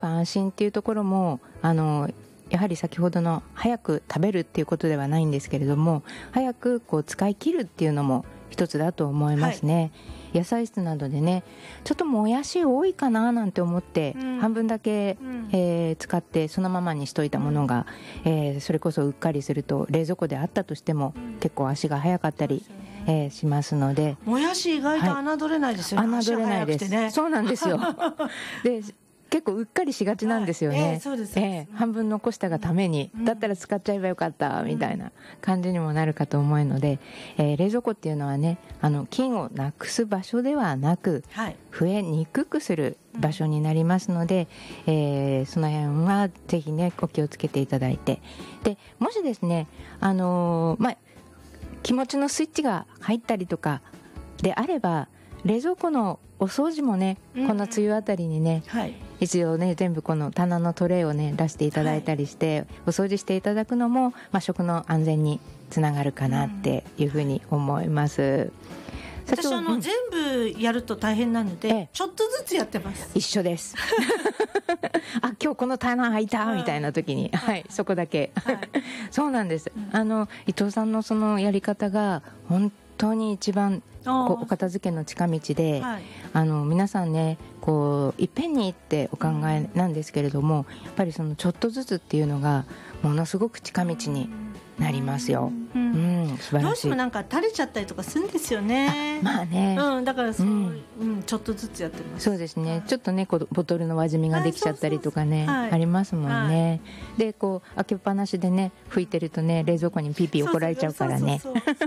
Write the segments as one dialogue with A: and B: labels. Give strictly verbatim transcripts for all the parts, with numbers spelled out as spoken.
A: 安心っていうところもあのやはり先ほどの早く食べるっていうことではないんですけれども、早くこう使い切るっていうのも一つだと思いますね、はい、野菜室などでねちょっともやし多いかななんて思って、うん、半分だけ、うんえー、使ってそのままにしといたものが、うんえー、それこそうっかりすると冷蔵庫であったとしても、うん、結構足が早かったり、えー、しますので、
B: もやし意外と侮れないですよね、
A: はい、侮れないです、ね、そうなんですよで結構うっかりしがちなんですよね、はいえーそうですえー、半分残したがために、うん、だったら使っちゃえばよかったみたいな感じにもなるかと思うので、えー、冷蔵庫っていうのはねあの菌をなくす場所ではなく、はい、増えにくくする場所になりますので、うんえー、その辺はぜひねお気をつけていただいて、でもしですね、あのーまあ、気持ちのスイッチが入ったりとかであれば冷蔵庫のお掃除もね、うんうん、この梅雨あたりにね、はい、一応ね全部この棚のトレイをね出していただいたりして、はい、お掃除していただくのも、まあ、食の安全につながるかなっていうふうに思います、うん、
B: 私あの、うん、全部やると大変なので、ええ、ちょっとずつやってます。
A: 一緒ですあ今日この棚空いたみたいな時に、うん、はい、そこだけ、はい、そうなんです、うん、あの伊藤さんのそのやり方が本当に一番こうお片付けの近道で、はい、あの皆さんねこういっぺんにってお考えなんですけれども、やっぱりそのちょっとずつっていうのがものすごく近道になりますよ、うんうん、素晴らしい。
B: どうしてもなんか垂れちゃったりとかするんですよね。
A: あまあね、
B: うん、だからそう、うんうん、ちょっとずつやってます。
A: そうですね、はい、ちょっとねこうボトルの輪染みができちゃったりとかね、はい、ありますもんね、はい、でこう開けっぱなしでね拭いてるとね冷蔵庫にピーピー怒られちゃうからね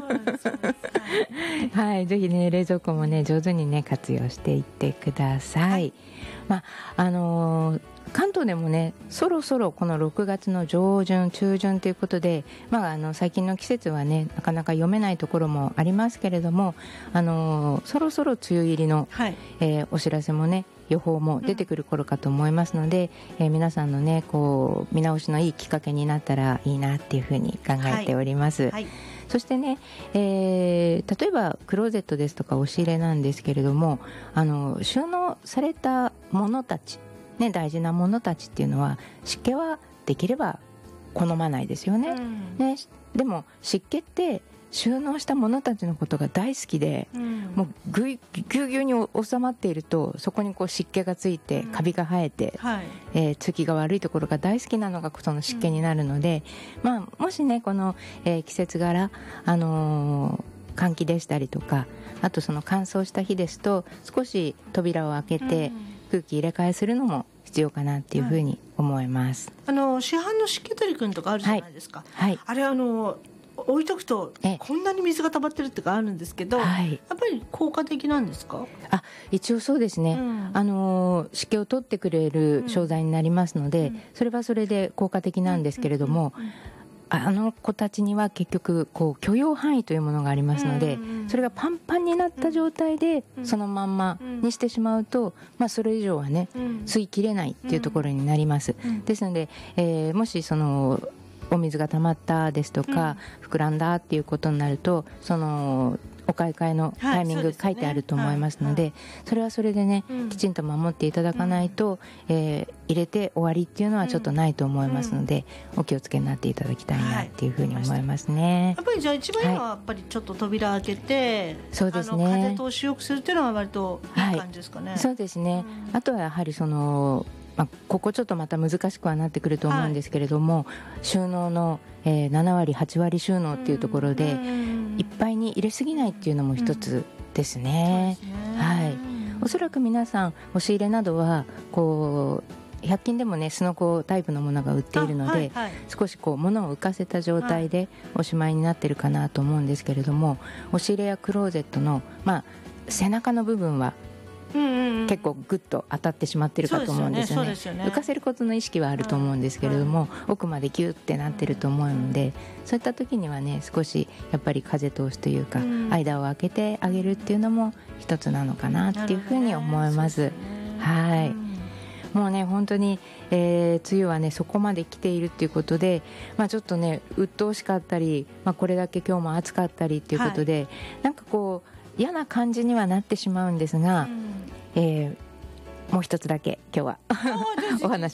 A: はい、ぜひね冷蔵庫もね上手にね活用していってください、はい、まああのー関東でもねそろそろこのろくがつの上旬中旬ということで、まあ、あの最近の季節はねなかなか読めないところもありますけれども、あのー、そろそろ梅雨入りの、はいえー、お知らせもね予報も出てくる頃かと思いますので、うんえー、皆さんのねこう見直しのいいきっかけになったらいいなっていうふうに考えております、はいはい、そしてね、えー、例えばクローゼットですとか押し入れなんですけれども、あの収納されたものたちね、大事なものたちっていうのは湿気はできれば好まないですよね、うん、ねでも湿気って収納したものたちのことが大好きで、うん、もうぐいぎゅうぎゅうに収まっているとそこにこう湿気がついて、うん、カビが生えて、はいえー、通気が悪いところが大好きなのがその湿気になるので、うんまあ、もしねこの、えー、季節柄、あのー、換気でしたりとか、あとその乾燥した日ですと少し扉を開けて、うん空気入れ替えするのも必要かなっていうふうに思います、
B: はい、あの市販の湿気取りくんとかあるじゃないですか、はいはい、あれあの置いとくとこんなに水が溜まってるってかあるんですけど、はい、やっぱり効果的なんですか？
A: あ一応そうですね、うん、あの湿気を取ってくれる商材になりますので、うん、それはそれで効果的なんですけれども、うんうんうんうんあの子たちには結局こう許容範囲というものがありますので、うんうん、それがパンパンになった状態でそのまんまにしてしまうと、まあ、それ以上はね、うん、吸い切れないっていうところになります、うん、ですので、えー、もしそのお水が溜まったですとか、うん、膨らんだっていうことになるとそのお買い替えのタイミング書いてあると思いますので、はいそでねはい、それはそれでね、うん、きちんと守っていただかないと、うんえー、入れて終わりっていうのはちょっとないと思いますので、うん、お気をつけになっていただきたいなっていうふうに思いますね、
B: はい、やっぱりじゃあ一番いいのはやっぱりちょっと扉開けて、はい、
A: そうですね、
B: あの風通しよくするっていうのは割といい感じですかね、
A: はい、そうですね、うん、あとはやはりそのまあ、ここちょっとまた難しくはなってくると思うんですけれども、はい、収納の、えー、ななわりはちわり収納っていうところで、うん、いっぱいに入れすぎないっていうのも一つですね、うん、そうですね、はい、おそらく皆さん押し入れなどはこうひゃく均でもねすのこタイプのものが売っているので、はいはい、少しこう物を浮かせた状態でおしまいになってるかなと思うんですけれども、押し入れやクローゼットの、まあ、背中の部分はうんうんうん、結構グッと当たってしまってるかと思うんですよ ね, ですよね浮かせることの意識はあると思うんですけれども、うん、奥までギュッてなってると思うので、うん、そういった時にはね少しやっぱり風通しというか、うん、間を空けてあげるっていうのも一つなのかなっていうふうに思います、ね、はい、うん、もうね本当に、えー、梅雨はねそこまで来ているっていうことで、まあ、ちょっとね鬱陶しかったり、まあ、これだけ今日も暑かったりっていうことで、はい、なんかこう嫌な感じにはなってしまうんですが、うんえー、 もう一つだけ今日はお話